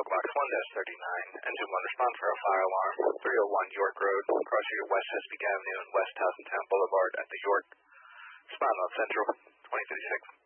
Box 1-39, Engine 1, respond for a fire alarm, 301 York Road, cross street West Chesapeake Avenue and West Townsendtown Boulevard at the York. Respond on Central, 2036.